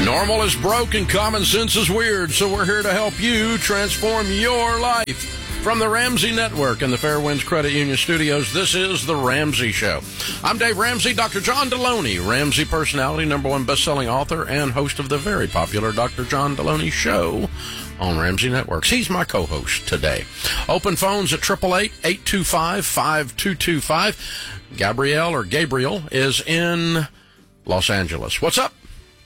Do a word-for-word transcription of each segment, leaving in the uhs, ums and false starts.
Normal is broke and common sense is weird, so we're here to help you transform your life. From the Ramsey Network and the Fairwinds Credit Union Studios, this is The Ramsey Show. I'm Dave Ramsey. Doctor John Deloney, Ramsey personality, number one best-selling author, and host of the very popular Doctor John Deloney Show on Ramsey Networks. He's my co-host today. Open phones at eight eight eight, eight two five, five two two five. Gabrielle or Gabriel is in Los Angeles. What's up?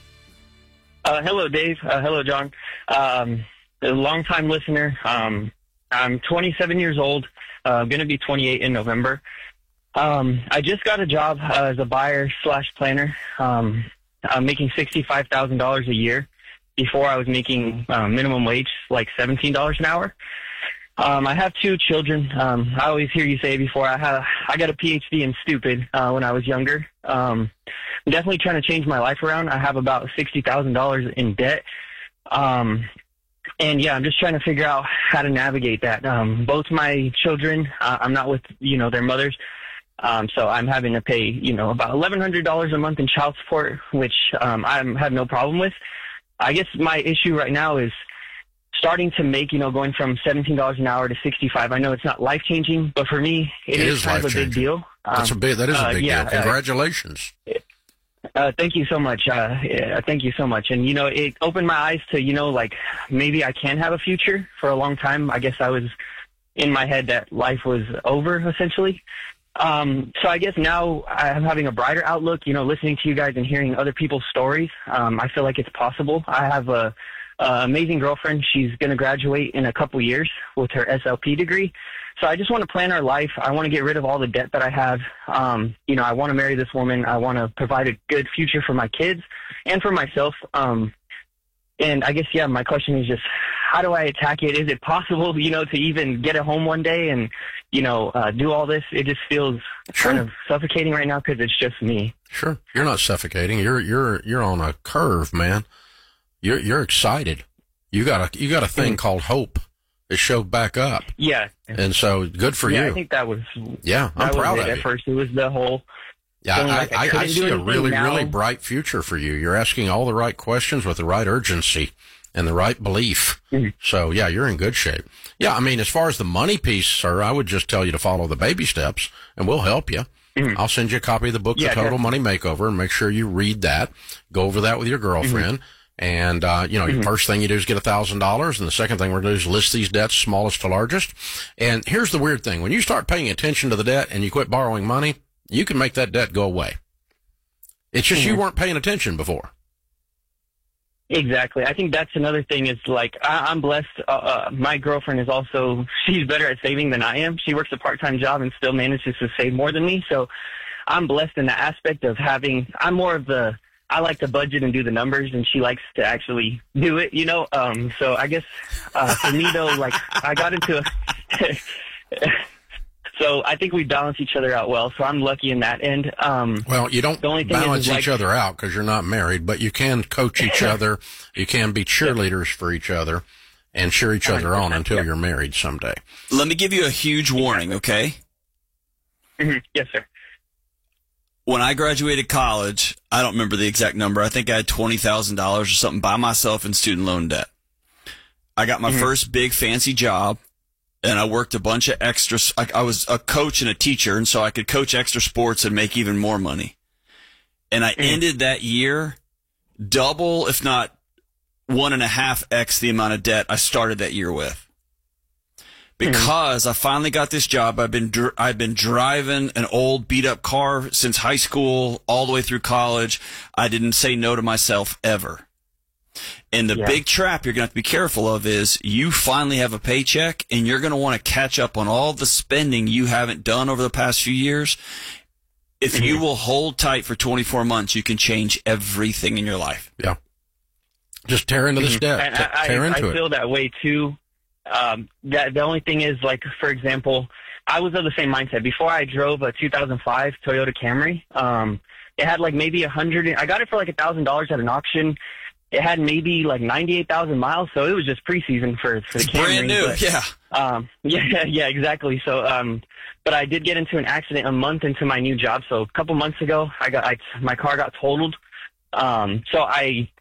Uh, hello, Dave. Uh, hello, John. Um, a long-time listener. Um, I'm twenty-seven years old. Uh, I'm going to be twenty-eight in November. Um, I just got a job uh, as a buyer slash planner. Um, I'm making sixty-five thousand dollars a year. Before I was making uh, minimum wage, like seventeen dollars an hour. Um, I have two children. Um, I always hear you say before, I have, I got a P H D in stupid uh, when I was younger. Um, I'm definitely trying to change my life around. I have about sixty thousand dollars in debt. Um, and yeah, I'm just trying to figure out how to navigate that. Um, both my children, uh, I'm not with, you know, their mothers. Um, so I'm having to pay, you know, about eleven hundred dollars a month in child support, which um, I have no problem with. I guess my issue right now is starting to make, you know, going from seventeen dollars an hour to sixty-five. I know it's not life-changing, but for me, it, it is, is kind of a big deal. Um, That's a big, that is a big uh, yeah, deal. Congratulations. Uh, uh, thank you so much. Uh, yeah, thank you so much. And, you know, it opened my eyes to, you know, like maybe I can have a future. For a long time, I guess I was in my head that life was over, essentially. Um, so I guess now I'm having a brighter outlook, you know, listening to you guys and hearing other people's stories. Um, I feel like it's possible. I have a, a amazing girlfriend. She's going to graduate in a couple years with her S L P degree. So I just want to plan our life. I want to get rid of all the debt that I have. Um, you know, I want to marry this woman. I want to provide a good future for my kids and for myself. Um, and I guess, yeah, my question is just, how do I attack it? Is it possible, you know, to even get a home one day and, you know, uh, do all this? It just feels Sure. kind of suffocating right now because it's just me. Sure. You're not suffocating. You're, you're, you're on a curve, man. You're, you're excited. You got a, you got a thing mm-hmm. called hope. It showed back up. Yeah. And so good for yeah, you. I think that was, yeah, I'm that proud was of it. you. At first it was the whole, Yeah, I, like I, I, I see a really, now. really bright future for you. You're asking all the right questions with the right urgency and the right belief. Mm-hmm. So, yeah, you're in good shape. Yeah, I mean, as far as the money piece, sir, I would just tell you to follow the baby steps, and we'll help you. Mm-hmm. I'll send you a copy of the book, yeah, The Total definitely. Money Makeover, and make sure you read that. Go over that with your girlfriend. Mm-hmm. And, uh, you know, mm-hmm. the first thing you do is get one thousand dollars, and the second thing we're going to do is list these debts, smallest to largest. And here's the weird thing. When you start paying attention to the debt and you quit borrowing money, you can make that debt go away. It's just mm-hmm. you weren't paying attention before. Exactly. I think that's another thing is like, I, I'm blessed. Uh, uh, my girlfriend is also, she's better at saving than I am. She works a part-time job and still manages to save more than me. So I'm blessed in the aspect of having, I'm more of the, I like to budget and do the numbers, and she likes to actually do it, you know? Um, so I guess, uh, for me though, like I got into a, so I think we balance each other out well. So I'm lucky in that end. Um, well, you don't the only thing balance is, is each like, other out because you're not married, but you can coach each other. You can be cheerleaders for each other and cheer each other on until yeah. you're married someday. Let me give you a huge warning, okay? Mm-hmm. Yes, sir. When I graduated college, I don't remember the exact number. I think I had twenty thousand dollars or something by myself in student loan debt. I got my mm-hmm. first big fancy job, and I worked a bunch of extra. I, I was a coach and a teacher, and so I could coach extra sports and make even more money. And I mm-hmm. ended that year double, if not one and a half X the amount of debt I started that year with. Because I finally got this job. I've been dr- I've been driving an old beat up car since high school all the way through college. I didn't say no to myself ever. And the yeah. big trap you're going to have to be careful of is you finally have a paycheck and you're going to want to catch up on all the spending you haven't done over the past few years. If mm-hmm. you will hold tight for twenty-four months, you can change everything in your life. Yeah. Just tear into this mm-hmm. debt. And T- I, tear I, into I it. feel that way too. Um, that the only thing is, like, for example, I was of the same mindset. Before I drove a two thousand five Toyota Camry, um, it had like maybe a hundred. I got it for like a thousand dollars at an auction. It had maybe like ninety-eight thousand miles, so it was just preseason for for the it's Camry. Brand new, but, yeah, um, yeah, yeah, exactly. So, um, but I did get into an accident a month into my new job. So a couple months ago, I got I, my car got totaled. Um, so I.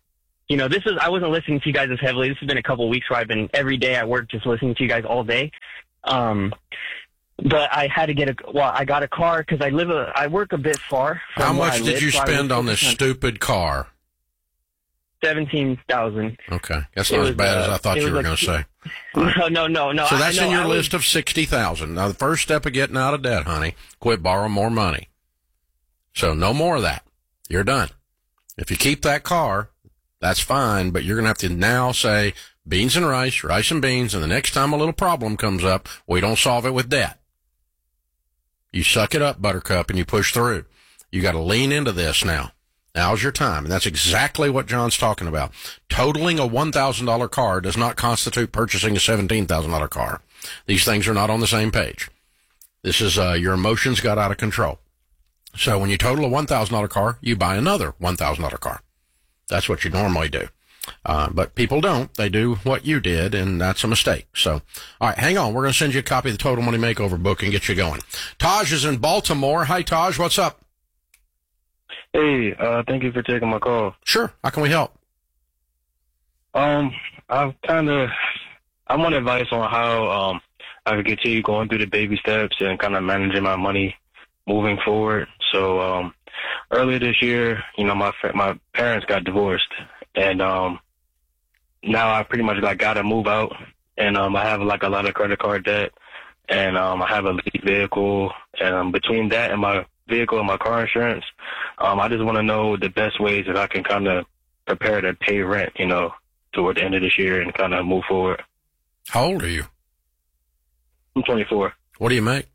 you know, this is, I wasn't listening to you guys as heavily. This has been a couple of weeks where I've been every day at work just listening to you guys all day. Um, but I had to get a, well, I got a car because I live a, I work a bit far. From How much where I did live, you so spend on this stupid car? seventeen thousand. Okay. That's It not as was, bad uh, as I thought it you was were like- going to say. No, no, no, no. So I- that's I know, in your I was- list of sixty thousand. Now, the first step of getting out of debt, honey, quit borrowing more money. So no more of that. You're done. If you keep that car, that's fine, but you're going to have to now say beans and rice, rice and beans, and the next time a little problem comes up, we don't solve it with debt. You suck it up, Buttercup, and you push through. You got to lean into this now. Now's your time. And that's exactly what John's talking about. Totaling a one thousand dollars car does not constitute purchasing a seventeen thousand dollars car. These things are not on the same page. This is, uh, your emotions got out of control. So when you total a one thousand dollars car, you buy another one thousand dollars car. That's what you normally do. Uh, but people don't. They do what you did, and that's a mistake. So, all right, hang on. We're going to send you a copy of the Total Money Makeover book and get you going. Taj is in Baltimore. Hi, Taj. What's up? Hey, uh, thank you for taking my call. Sure. How can we help? Um, I've kind of, I want advice on how um I can continue going through the baby steps and kind of managing my money moving forward. So, um, earlier this year, you know, my fa- my parents got divorced, and um, now I pretty much like got to move out, and um, I have like a lot of credit card debt, and um, I have a lease vehicle, and um, between that and my vehicle and my car insurance, um, I just want to know the best ways that I can kind of prepare to pay rent, you know, toward the end of this year and kind of move forward. How old are you? I'm twenty-four. What do you make?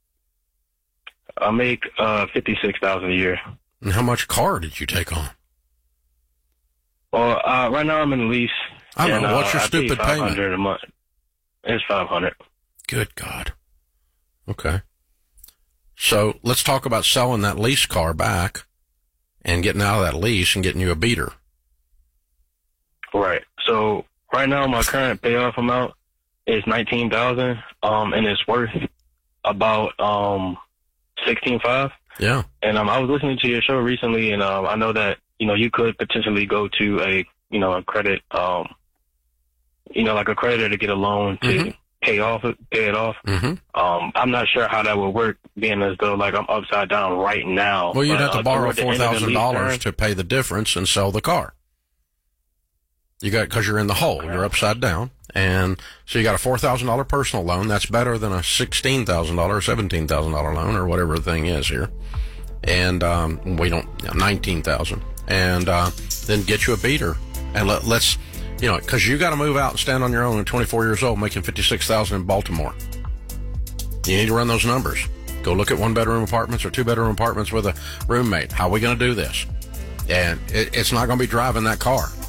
I make uh fifty-six thousand a year. And how much car did you take on? Well, uh, right now I'm in a lease. I don't and, know. What's your uh, I pay stupid five payment? hundred a month. It's five hundred. Good God. Okay. So let's talk about selling that lease car back and getting out of that lease and getting you a beater. Right. So right now my current payoff amount is nineteen thousand, um, and it's worth about um sixteen five. Yeah. And um, I was listening to your show recently, and um, I know that you know you could potentially go to a you know a credit um, you know like a creditor to get a loan to Mm-hmm. pay off it, pay it off. Mm-hmm. Um, I'm not sure how that would work, being as though like I'm upside down right now. Well, you'd But, have to uh, borrow toward the four end of the thousand lease dollars term- to pay the difference and sell the car. You got, cause you're in the hole. You're upside down. And so you got a four thousand dollars personal loan. That's better than a sixteen thousand dollars, seventeen thousand dollars loan or whatever the thing is here. And, um, we don't, you know, nineteen thousand. And, uh, then get you a beater and let, let's, you know, cause you got to move out and stand on your own at twenty-four years old, making fifty-six thousand in Baltimore. You need to run those numbers. Go look at one bedroom apartments or two bedroom apartments with a roommate. How are we going to do this? And it, it's not going to be driving that car.